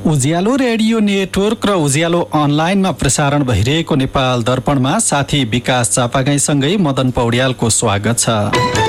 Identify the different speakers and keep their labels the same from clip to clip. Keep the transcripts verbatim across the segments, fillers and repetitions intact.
Speaker 1: उज्यालो radio network र उज्यालो अनलाइनमा प्रसारण भइरहेको नेपाल दर्पणमा साथी विकास चापागाईसँगै मदन पौड्यालको स्वागत छ।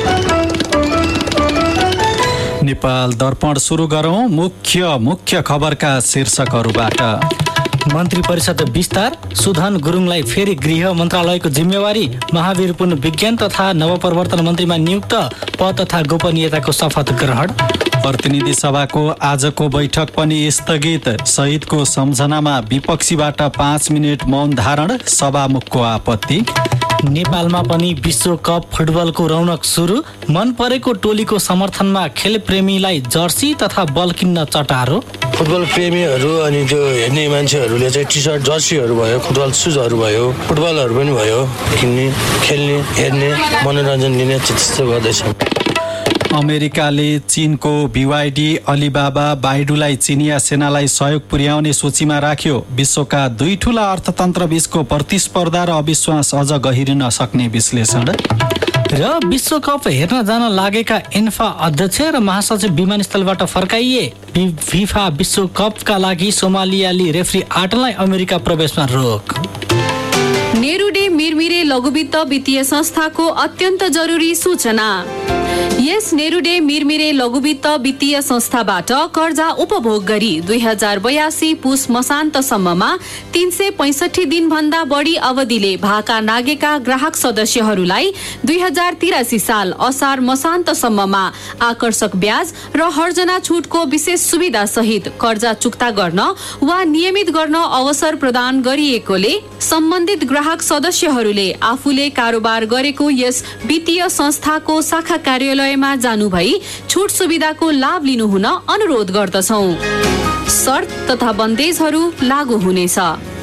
Speaker 1: नेपाल दर्पण सुरु गरौं मुख्य मुख्य खबरका शीर्षकहरूबाट।
Speaker 2: मन्त्री परिषद विस्तार, सुधन गुरुङलाई फेरि गृह मन्त्रालयको जिम्मेवारी, महावीर पुन विज्ञान तथा नवप्रवर्तन मन्त्रीमा नियुक्त, पद तथा गोपनीयताको शपथ ग्रहण।
Speaker 1: प्रतिनिधि सभाको आजको बैठक पनि स्थगित, शहीदको सम्झनामा विपक्षीबाट पाँच मिनट मौन धारण, सभामुखको आपत्ति।
Speaker 2: नेपालमा पनि विश्वकप फुटबलको रौनक सुरु, मन परेको टोलीको समर्थनमा खेलप्रेमीलाई जर्सी तथा बल किन्न चटारो।
Speaker 3: फुटबल प्रेमीहरू अनि त्यो हेर्ने मान्छेहरूले चाहिँ टी सर्ट जर्सीहरू भयो, फुटबल सुजहरू भयो, फुटबलहरू पनि भयो, किन्ने खेल्ने हेर्ने मनोरञ्जन लिने त्यस्तो गर्दैछ।
Speaker 1: अमेरिकाले चीनको बीवाईडी अलिबाबा बाइडुलाई चिनिया सेनालाई सहयोग पुर्याउने सूचीमा राख्यो। विश्वका दुई ठूला अर्थतन्त्र बीचको प्रतिस्पर्धा र अविश्वास अझ गहिरिन सक्ने विश्लेषण।
Speaker 2: र विश्वकप हेर्न जान लागेका एन्फा अध्यक्ष र महासचिव विमानस्थलबाट फर्काइए। फिफा विश्वकपका लागि सोमालियाली रेफ्री आटनलाई अमेरिका प्रवेशमा रोक।
Speaker 4: नेरुडे मिरमिरे लघुवित्त वित्तीय संस्थाको अत्यन्त जरुरी सूचना। यस नेरुडे मिरमिरे लघुवित्त वित्तीय संस्थाबाट कर्जा उपभोग गरी दुई हजार बयासी पुस मसान्तसम्ममा तीन सय पैंसठी दिन भन्दा बढी अवधिले भाका नागेका ग्राहक सदस्यहरूलाई दुई हजार तिरासी साल असार मसान्तसम्ममा आकर्षक ब्याज र हर्जना छुटको विशेष सुविधा सहित कर्जा चुक्ता गर्न वा नियमित गर्न अवसर प्रदान गरिएकोले सम्बन्धित ग्राहक सदस्यहरूले आफूले कारोबार गरेको यस वित्तीय संस्थाको शाखा कार्यालयमा जानु भई छुट सुविधाको लाभ लिनु हुन अनुरोध गर्दछौं। शर्त तथा बन्देजहरू लागू हुनेछ।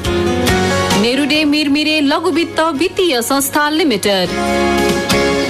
Speaker 4: नेरुडे मिरमिरे लघुवित्त वित्तीय संस्था लिमिटेड।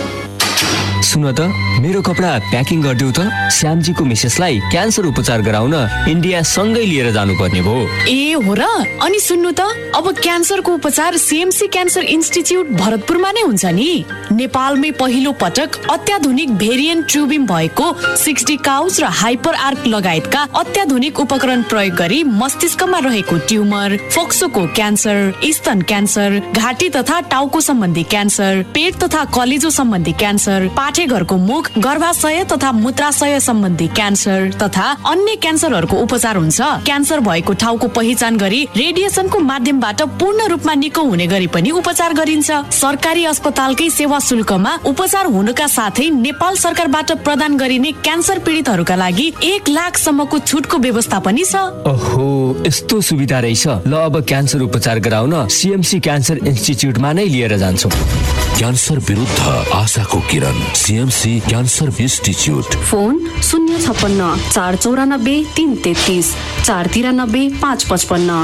Speaker 5: सुन त, मेरो कपडा प्याकिङ गरिदेऊ त। श्यामजीको मिसेसलाई क्यान्सर उपचार गराउन इन्डिया सँगै लिएर जानुपर्ने भयो।
Speaker 6: ए हो र? अनि सुन्नु त, अब क्यान्सरको उपचार सीएमसी क्यान्सर इन्स्टिच्युट भरतपुरमा नै हुन्छ नि। नेपालमै पहिलो पटक अत्याधुनिक भेरिएन्ट ट्युबिम भएको सिक्सटी काउच र हाइपर आर्क लगायतका अत्याधुनिक उपकरण प्रयोग गरी मस्तिष्कमा रहेको ट्युमर, फोक्सोको क्यान्सर, स्तन क्यान्सर, घाँटी तथा टाउको सम्बन्धी क्यान्सर, पेट तथा कलेजो सम्बन्धी क्यान्सर, पाठेघरको मुख, गर्भाशय तथा मूत्राशय सम्बन्धी क्यान्सर तथा अन्य क्यान्सरहरूको उपचार हुन्छ। क्यान्सर भएको ठाउँको पहिचान गरी रेडिएसनको माध्यमबाट पूर्ण रूपमा निको हुने गरी पनि उपचार गरिन्छ। सरकारी अस्पतालकै सेवा शुल्कमा उपचार हुनुका साथै नेपाल सरकारबाट प्रदान गरिने क्यान्सर पीडितहरूका लागि एक लाख सम्मको छुटको व्यवस्था पनि छ।
Speaker 5: ओहो, यस्तो सुविधा रहेछ। ल, अब क्यान्सर उपचार गराउन सीएमसी क्यान्सर इन्स्टिच्युटमा नै लिएर जान्छौँ।
Speaker 7: क्यान्सर विरुद्ध आशाको किरण, सीएमसी क्यान्सर इन्स्टिच्युट।
Speaker 4: फोन शून्य छप्पन्न चार चौरानब्बे तीन तेत्तिस चार तिरानब्बे पाँच पचपन्न।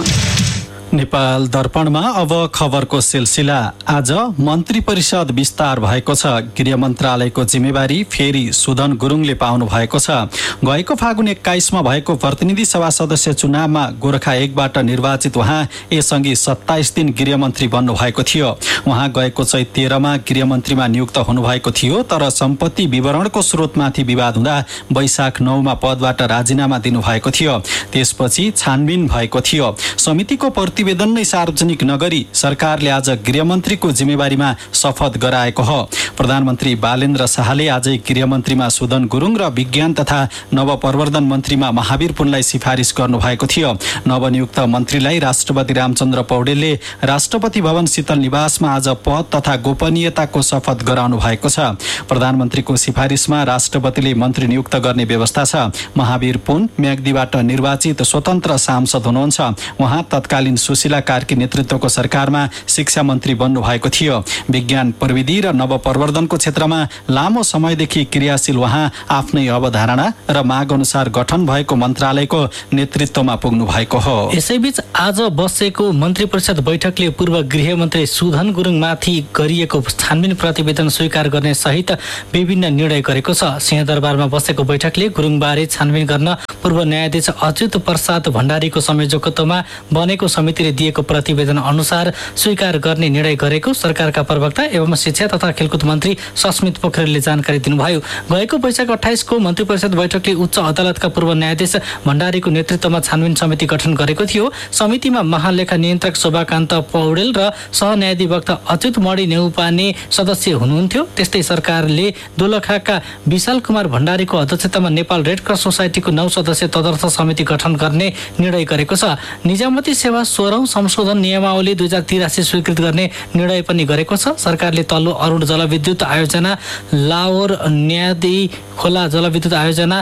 Speaker 1: नेपाल दर्पणमा अब खबरको सिलसिला। आज मन्त्री परिषद विस्तार भएको छ। गृह मन्त्रालयको जिम्मेवारी फेरि सुधन गुरुङले पाउनु भएको छ। गएको फागुन एक्काइसमा भएको प्रतिनिधि सभा सदस्य चुनावमा गोरखा एकबाट निर्वाचित उहाँ यसअघि सत्ताइस दिन गृहमन्त्री बन्नु भएको थियो। उहाँ गएको चैत तेह्रमा गृहमन्त्रीमा नियुक्त हुनुभएको थियो, तर सम्पत्ति विवरणको स्रोतमाथि विवाद हुँदा वैशाख नौमा पदबाट राजीनामा दिनुभएको थियो। त्यसपछि छानबिन भएको थियो। समितिको प्रतिवेदन नै सार्वजनिक नगरी सरकारले आज गृहमन्त्रीको जिम्मेवारीमा शपथ गराएको हो। प्रधानमन्त्री बालेन्द्र शाहले आजै गृहमन्त्रीमा सुधन गुरुङ र विज्ञान तथा नवप्रवर्धन मन्त्रीमा महावीर पुनलाई सिफारिस गर्नुभएको थियो। नवनियुक्त मन्त्रीलाई राष्ट्रपति रामचन्द्र पौडेलले राष्ट्रपति भवन शीतल निवासमा आज पद तथा गोपनीयताको शपथ गराउनु भएको छ। प्रधानमन्त्रीको सिफारिसमा राष्ट्रपतिले मन्त्री नियुक्त गर्ने व्यवस्था छ। महावीर पुन म्याग्दीबाट निर्वाचित स्वतन्त्र सांसद हुनुहुन्छ। उहाँ तत्कालीन सुशीला कार्की नेतृत्वको सरकारमा शिक्षा मन्त्री बन्नु भएको थियो। विज्ञान प्रविधि र नवप्रवर्धनको क्षेत्रमा लामो समयदेखि क्रियाशील उहाँ आफ्नै अवधारणा र माग अनुसार गठन भएको मन्त्रालयको नेतृत्वमा पुग्नु भएको हो।
Speaker 2: यसैबीच आज बसेको मन्त्री परिषद बैठकले पूर्व गृहमन्त्री सुधन गुरुङमाथि गरिएको छानबिन प्रतिवेदन स्वीकार गर्ने सहित विभिन्न निर्णय गरेको छ। सिंहदरबारमा बसेको बैठकले गुरुङबारे छानबिन गर्न पूर्व न्यायाधीश अच्युत प्रसाद भण्डारीको संयोजकत्वमा बनेको समिति समितिले दिएको प्रतिवेदन अनुसार स्वीकार गर्ने निर्णय गरेको सरकारका प्रवक्ता एवं शिक्षा तथा खेलकुद मन्त्री सस्मित पोखरेलले जानकारी दिनुभयो। गएको वैशाख अठाइस को मन्त्री परिषद बैठकले उच्च अदालतका पूर्व न्यायाधीश भण्डारीको नेतृत्वमा छानबिन समिति गठन गरेको थियो। समितिमा महालेखा नियन्त्रक शोभाकान्त पौडेल र सहन्यायाधिवक्ता अच्युत मणि नेउपाने सदस्य हुनुहुन्थ्यो। त्यस्तै सरकारले दोलखाका विशाल कुमार भण्डारीको अध्यक्षतामा नेपाल रेड क्रस सोसाइटीको नौ सदस्यीय तदर्थ समिति गठन गर्ने निर्णय गरेको छ। निजामती सेवा सोह्रौं संशोधन नियमावली दुई हजार तिरासी स्वीकृत गर्ने निर्णय पनि गरेको छ। सरकारले तल्लो अरुण जलविद्युत आयोजना, लाहोर न्यादी खोला जलविद्युत आयोजना,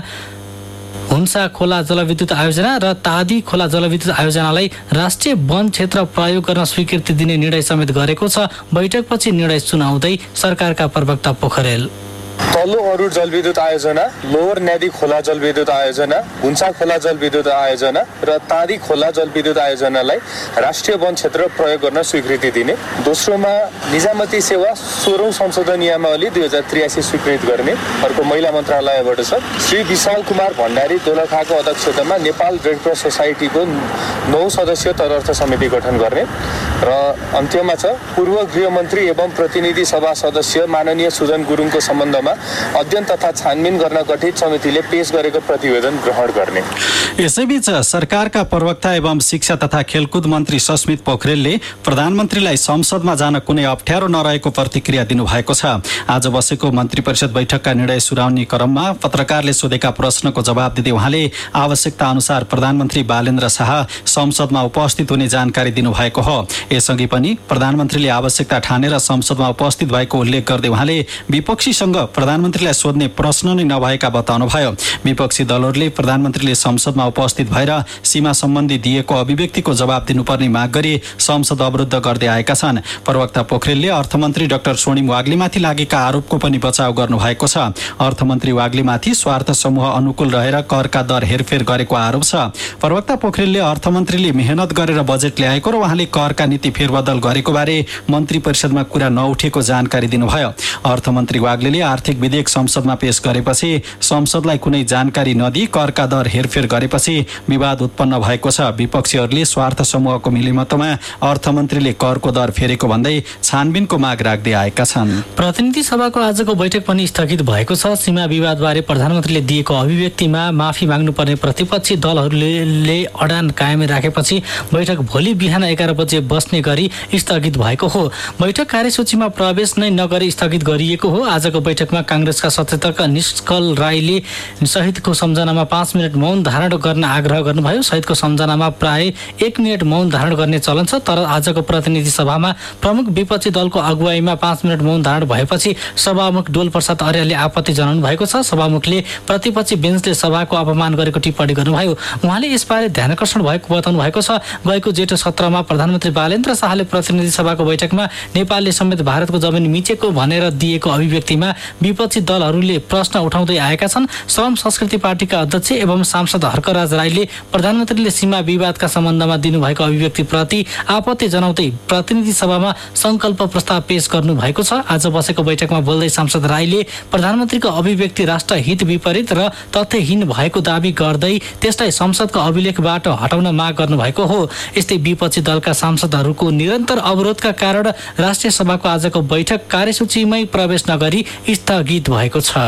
Speaker 2: हुन्सा खोला जलविद्युत आयोजना र तादी खोला जलविद्युत आयोजनालाई राष्ट्रिय वन क्षेत्र प्रयोग गर्न स्वीकृति दिने निर्णय समेत गरेको छ। बैठकपछि निर्णय सुनाउँदै सरकारका प्रवक्ता पोखरेल
Speaker 8: तल्लो अरुण जलविद्युत आयोजना, लोवर न्यादी खोला जलविद्युत आयोजना, हुन्सा खोला जलविद्युत आयोजना र तादी खोला जलविद्युत आयोजनालाई राष्ट्रिय वन क्षेत्र प्रयोग गर्न स्वीकृति दिने। दोस्रोमा निजामती सेवा सोह्रौं संशोधन नियमावली दुई हजार त्रियासी स्वीकृत गर्ने अर्को महिला मन्त्रालयबाट छ। श्री विशाल कुमार भण्डारी दोलखाको अध्यक्षतामा नेपाल रेड क्रस सोसाइटीको नौ सदस्यीय तदर्थ समिति गठन गर्ने र अन्त्यमा छ पूर्व गृहमन्त्री एवं प्रतिनिधि सभा सदस्य माननीय सुजन गुरुङको सम्बन्धमा अध्ययन तथा छानबिन गर्न गठित समितिले पेश गरेको प्रतिवेदन ग्रहण गर्ने।
Speaker 1: यसैबीच सरकारका प्रवक्ता एवं शिक्षा तथा खेलकुद मन्त्री सस्मित पोखरेलले प्रधानमन्त्रीलाई संसदमा जान कुनै अप्ठ्यारो नरहेको प्रतिक्रिया दिनुभएको छ। आज बसेको मन्त्री परिषद बैठकका निर्णय सुनाउने क्रममा पत्रकारले सोधेका प्रश्नको जवाब दिँदै उहाँले आवश्यकता अनुसार प्रधानमन्त्री बालेन्द्र शाह संसदमा उपस्थित हुने जानकारी दिनुभएको हो। यसअघि पनि प्रधानमन्त्रीले आवश्यकता ठानेर संसदमा उपस्थित भएको उल्लेख गर्दै उहाँले विपक्षीसँग प्रधानमन्त्रीलाई सोध्ने प्रश्न नै नभएका बताउनुभयो। विपक्षी दलहरूले प्रधानमन्त्रीले संसदमा उपस्थित भएर सीमा सम्बन्धी दिएको अभिव्यक्तिको जवाब दिनुपर्ने माग गरी संसद अवरुद्ध गर्दै आएका छन्। प्रवक्ता पोखरेलले अर्थमन्त्री डाक्टर स्वर्णिम वाग्लेमाथि लागेका आरोपको पनि बचाउ गर्नुभएको छ। अर्थमन्त्री वाग्लेमाथि स्वार्थ समूह अनुकूल रहेर करका दर हेरफेर गरेको आरोप छ। प्रवक्ता पोखरेलले अर्थमन्त्रीले मेहनत गरेर बजेट ल्याएको र उहाँले करका नीति फेरबदल गरेको बारे मन्त्री परिषदमा कुरा नउठेको जानकारी दिनुभयो। अर्थमन्त्री वाग्लेले आर्थिक विधेयक संसदमा पेश गरेपछि संसदलाई कुनै जानकारी नदिई करका दर हेरफेर गरेपछि विवाद उत्पन्न भएको छ। विपक्षीहरूले स्वार्थ समूहको मिलिमतमा अर्थमन्त्रीले करको दर फेरेको भन्दै छानबिनको माग राख्दै आएका छन्।
Speaker 2: प्रतिनिधि सभाको आजको बैठक पनि स्थगित भएको छ। सीमा विवादबारे प्रधानमन्त्रीले दिएको अभिव्यक्तिमा माफी माग्नुपर्ने प्रतिपक्षी दलहरूले अडान कायम राखेपछि बैठक भोलि बिहान एघार बजे बस्ने गरी स्थगित भएको हो। बैठक कार्यसूचीमा प्रवेश नै नगरी स्थगित गरिएको हो। आजको बैठकमा कांग्रेसका सचेतक निष्कल राईले शहीदको सम्झनामा पाँच मिनट मौन धारण गर्न आग्रह गर्नुभयो। शहीदको सम्झनामा प्राय एक मिनट मौन धारण गर्ने चलन छ। तर आजको प्रतिनिधि सभामा प्रमुख विपक्षी दलको अगुवाईमा पाँच मिनट मौन धारण भएपछि सभामुख डोल प्रसाद अर्यालले आपत्ति जनाउनु भएको छ। सभामुखले प्रतिपक्षी बेन्चले सभाको अपमान गरेको टिप्पणी गर्नुभयो। उहाँले यसबारे ध्यानकर्षण भएको बताउनु भएको छ। गएको जेठो सत्रमा प्रधानमन्त्री बालेन्द्र शाहले प्रतिनिधि सभाको बैठकमा नेपालले समेत भारतको जमिन मिचेको भनेर दिएको अभिव्यक्तिमा विपक्षी दलहरूले प्रश्न उठाउँदै आएका छन्। श्रम संस्कृति पार्टीका अध्यक्ष एवं सांसद हर्कराज राईले प्रधानमन्त्रीले सीमा विवादका सम्बन्धमा दिनुभएको अभिव्यक्तिप्रति आपत्ति जनाउँदै प्रतिनिधि सभामा संकल्प प्रस्ताव पेश गर्नु भएको छ। आज बसेको बैठकमा बोल्दै सांसद राईले प्रधानमन्त्रीको अभिव्यक्ति राष्ट्रहित विपरीत र तथ्यहीन भएको दावी गर्दै त्यसलाई संसदको अभिलेखबाट हटाउन माग गर्नुभएको हो। यस्तै विपक्षी दलका सांसदहरूको निरन्तर अवरोधका कारण राष्ट्रिय सभाको आजको बैठक कार्यसूचीमै प्रवेश नगरी स्थगित भएको छ।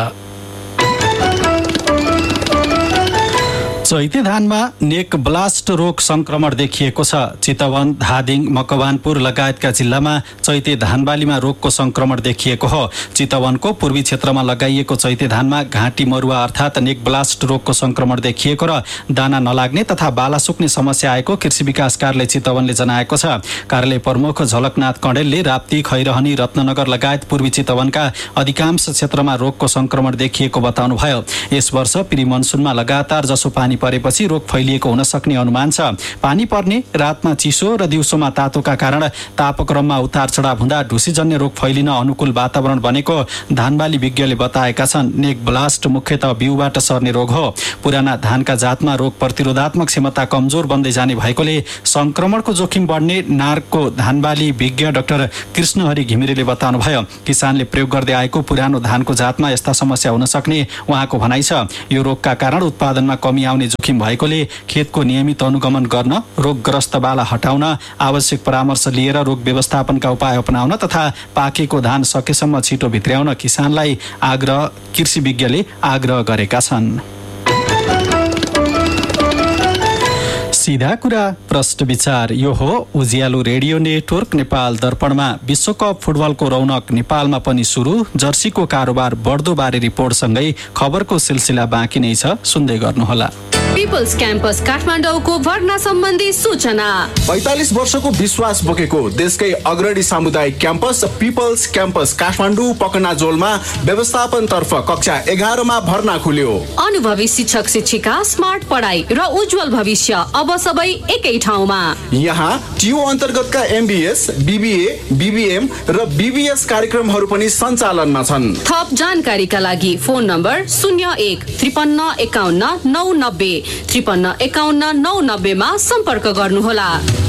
Speaker 1: चैते धानमा नेक ब्लास्ट रोग संक्रमण देखिएको छ। चितवन, धादिङ, मकवानपुर लगायतका जिल्लामा चैते धान बालीमा रोगको संक्रमण देखिएको हो। चितवनको पूर्वी क्षेत्रमा लगाइएको चैते धानमा घाँटी मरुवा अर्थात् नेक ब्लास्ट रोगको संक्रमण देखिएको र दाना नलाग्ने तथा बाला सुक्ने समस्या आएको कृषि विकास कार्यालय चितवनले जनाएको छ। कार्यालय प्रमुख झलकनाथ कँडेलले राप्ती, खैरहनी, रत्ननगर लगायत पूर्वी चितवनका अधिकांश क्षेत्रमा रोगको संक्रमण देखिएको बताउनुभयो। यस वर्ष प्री मनसुनमा लगातार जसो पानी परेपछि रोग फैलिएको हुन सक्ने अनुमान छ। पानी पर्ने, रातमा चिसो र दिउँसोमा तातोका कारण तापक्रममा उतार चढाव हुँदा ढुसीजन्य रोग फैलिन अनुकूल वातावरण बनेको धानबाली विज्ञले बताएका छन्। नेक ब्लास्ट मुख्यतः बिउबाट सर्ने रोग हो। पुराना धानका जातमा रोग प्रतिरोधात्मक क्षमता कमजोर बन्दै जाने भएकोले संक्रमणको जोखिम बढ्ने नार्कको धानबाली विज्ञ डाक्टर कृष्णहरि घिमिरेले बताउनुभयो। किसानले प्रयोग गर्दै आएको पुरानो धानको जातमा यस्ता समस्या हुन सक्ने उहाँको भनाइ छ। यो रोगका कारण उत्पादनमा कमी आउने हुने जोखिम भएकोले खेतको नियमित अनुगमन गर्न, रोगग्रस्त बाला हटाउन, आवश्यक परामर्श लिएर रोग व्यवस्थापनका उपाय अपनाउन तथा पाकेको धान सकेसम्म छिटो भित्र्याउन किसानलाई आग्रह कृषि विज्ञले आग्रह गरेका छन्। सीधा कुरा प्रश्न विचार, यो हो उज्यालो रेडियो नेटवर्क नेपाल दर्पणमा विश्वकप फुटबलको रौनक नेपालमा पनि सुरु, जर्सीको कारोबार बढ्दो बारे रिपोर्टसँगै खबरको सिलसिला बाँकी नै छ, सुन्दै गर्नुहोला।
Speaker 4: पिपल्स क्याम्पस काठमाडौँको भर्ना सम्बन्धी सूचना।
Speaker 9: पैंतालीस वर्षको विश्वास बोकेको देशकै अग्रणी सामुदायिक क्याम्पस पिपल्स क्याम्पस काठमाडौँ पकनाजोलमा व्यवस्थापन तर्फ कक्षा एघारमा भर्ना खुल्यो।
Speaker 4: अनुभवी शिक्षक शिक्षिका, स्मार्ट पढाइ र उज्जवल भविष्य अब सबै एकै ठाउँमा।
Speaker 9: यहाँ टियु अन्तर्गतका एमबीएस, बीबीए, बीबीएम र बीबीएस कार्यक्रमहरू पनि सञ्चालनमा छन्।
Speaker 4: थप जानकारीका लागि फोन नम्बर शून्य एक त्रिपन्न एकाउन्न नौ नब्बे त्रिपन्न एकाउन्न नौ नब्बेमा सम्पर्क गर्नुहोला।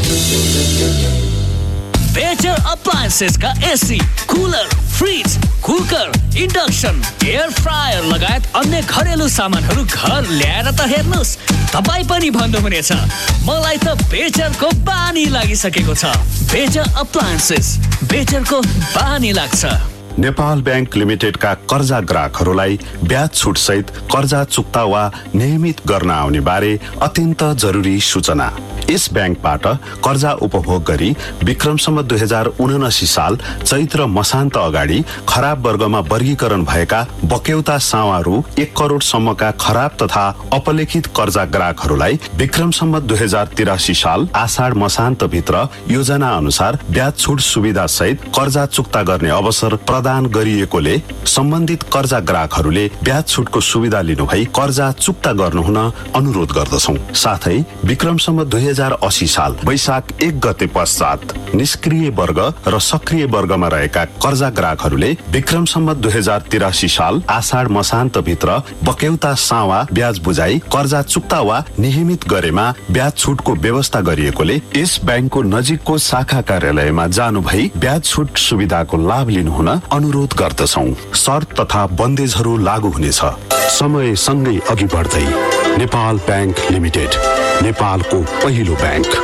Speaker 10: Better अप्लायन्सेसका AC, cooler, fridge, cooker, induction, air fryer लगायत अन्य घरेलु सामानहरू घर ल्याएर त हेर्नुहोस्, तपाईँ पनि भन्नुहुनेछ मलाई त बेटरको बानी लागिसकेको छ। बेटर अप्लायन्सेस, बेटरको बानी लाग्छ।
Speaker 11: नेपाल ब्याङ्क लिमिटेडका कर्जा ग्राहकहरूलाई ब्याज छुट सहित कर्जा चुक्ता वा नियमित गर्न आउने बारे अत्यन्त जरुरी सूचना। यस ब्याङ्कबाट कर्जा उपभोग गरी विक्रमसम्म दुई हजार उनासी साल चैत्र मसान्त अगाडि खराब वर्गमा वर्गीकरण भएका बक्यौता सावारू एक करोडसम्मका खराब तथा अपलेखित कर्जा ग्राहकहरूलाई विक्रमसम्म दुई हजार तिरासी साल आषाढ मसान्त भित्र योजना अनुसार ब्याज छुट सुविधा सहित कर्जा चुक्ता गर्ने अवसर प्रदान गरिएकोले सम्बन्धित कर्जा ग्राहकहरूले ब्याज छुटको सुविधा लिनुभई कर्जा चुक्ता गर्नुहुन अनुरोध गर्दछौं। साथै विक्रमसम्म दुई हजार अस्सी साल वैशाख एक गते पश्चात निष्क्रिय वर्ग र सक्रिय वर्गमा रहेका कर्जा ग्राहकहरूले विक्रमसम्म दुई हजार तिरासी साल आषाढ मसान्त भित्र बक्यौता सावा ब्याज बुझाई कर्जा चुक्ता वा नियमित गरेमा ब्याज छुटको व्यवस्था गरिएकोले यस ब्याङ्कको नजिकको शाखा कार्यालयमा जानु भई ब्याज छुट सुविधाको लाभ लिनुहुन अनुरोध गर्दछौं। शर्त तथा बन्देजहरू लागू हुनेछ। समय सँगै अघि बढ्दै नेपाल ब्याङ्क लिमिटेड, नेपालको पहिलो ब्याङ्क।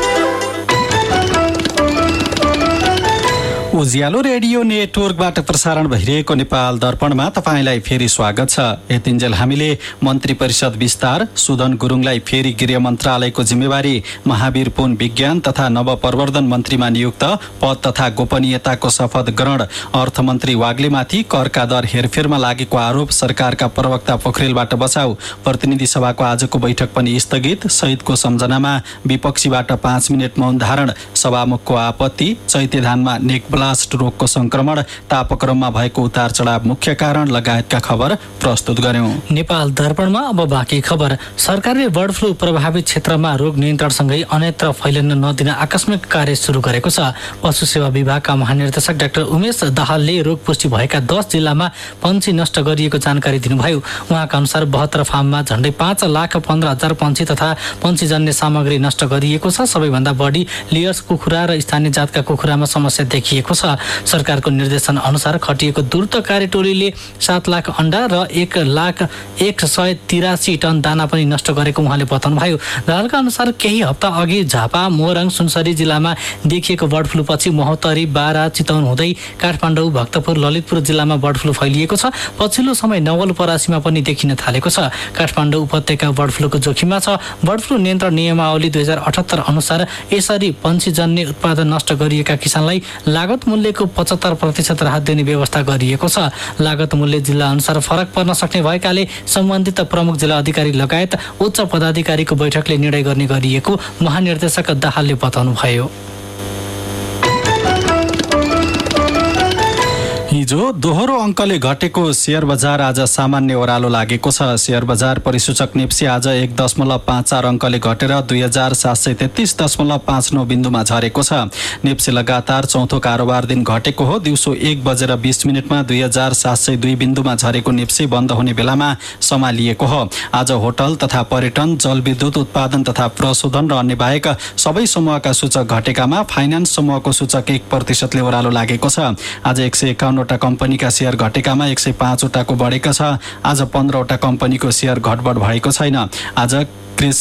Speaker 1: उज्यालो रेडियो नेटवर्कबाट प्रसारण भइरहेको नेपाल दर्पणमा तपाईँलाई फेरि स्वागत छ। यतिन्जेल हामीले मन्त्री परिषद विस्तार, सुदन गुरुङलाई फेरि गृह मन्त्रालयको जिम्मेवारी, महावीर पुन विज्ञान तथा नवप्रवर्धन मन्त्रीमा नियुक्त पद तथा गोपनीयताको शपथ ग्रहण, अर्थमन्त्री वाग्लेमाथि करका दर हेरफेरमा लागेको आरोप, सरकारका प्रवक्ता पोखरेलबाट बचाउ, प्रतिनिधि सभाको आजको बैठक पनि स्थगित, शहीदको सम्झनामा विपक्षीबाट पाँच मिनट मौन धारण, सभामुखको आपत्ति, चैते धानमा नेक ब्लास्ट रोगको संक्रमण, तापक्रममा भएको उतार चढाव मुख्य कारण लगायतका खबर प्रस्तुत गर्यौं।
Speaker 2: नेपाल दर्पणमा अब बाँकी खबर। सरकारले बर्ड फ्लू प्रभावित क्षेत्रमा रोग नियन्त्रणसँगै अन्यत्र फैलिन नदिन आकस्मिक कार्य सुरु गरेको छ। पशु सेवा विभागका महानिर्देशक डाक्टर उमेश दाहालले रोग पुष्टि भएका दस जिल्लामा पन्छी नष्ट गरिएको जानकारी दिनुभयो। उहाँका अनुसार बहत्तर फार्ममा झण्डै पाँच लाख पन्ध्र हजार पन्छी तथा पन्छीजन्य सामग्री नष्ट गरिएको छ। सबैभन्दा बढी लेयर्स कुखुरा र स्थानीय जातका कुखुरामा समस्या देखिएको छ। सरकारको निर्देशन अनुसार खटिएको द्रुत कार्य टोलीले सात लाख अन्डा र एक लाख एक सय तिरासी टन दाना पनि नष्ट गरेको उहाँले बताउनुभयो। दाहालका अनुसार केही हप्ता अघि झापा, मोरङ, सुनसरी जिल्लामा देखिएको बर्ड फ्लू पछि महोत्तरी, बारा, चितवन हुँदै काठमाडौँ, भक्तपुर, ललितपुर जिल्लामा बर्ड फ्लू फैलिएको छ। पछिल्लो समय नवलपरासीमा पनि देखिन थालेको छ। काठमाडौँ उपत्यका बर्ड फ्लूको जोखिममा छ। बर्ड फ्लू नियन्त्रण नियमावली दुई हजार अठहत्तर अनुसार यसरी पन्छीजन्य उत्पादन नष्ट गरिएका किसानलाई लागत मूल्यको पचहत्तर प्रतिशत राहत दिने व्यवस्था गरिएको छ। लागत मूल्य जिल्ला अनुसार फरक पर्न सक्ने भएकाले सम्बन्धित प्रमुख जिल्ला अधिकारी लगायत उच्च पदाधिकारीको बैठकले निर्णय गर्ने गरिएको महानिर्देशक दाहालले बताउनुभयो।
Speaker 1: हिजो दोहोरो अङ्कले घटेको शेयर बजार आज सामान्य ओह्रालो लागेको छ। शेयर बजार परिसूचक नेप्सी आज एक दशमलव पाँच चार अङ्कले घटेर दुई हजार सात सय तेत्तिस दशमलव पाँच नौ बिन्दुमा झरेको छ। नेप्सी लगातार चौथो कारोबार दिन घटेको हो। दिउँसो एक बजेर बिस मिनटमा दुई हजार सात सय दुई बिन्दुमा झरेको नेप्सी बन्द हुने बेलामा सम्हालिएको हो। आज होटल तथा पर्यटन, जलविद्युत उत्पादन तथा प्रशोधन र अन्य बाहेक सबै समूहका सूचक घटेकामा फाइनान्स समूहको सूचक एक प्रतिशतले ओह्रालो लागेको छ। आज एक सय एकाउन्न वटा कम्पनीका शेयर घटेकामा एक सय पाँच वटाको बढेका छ। आज पन्ध्रवटा कम्पनीको शेयर घटबढ भएको छैन। आज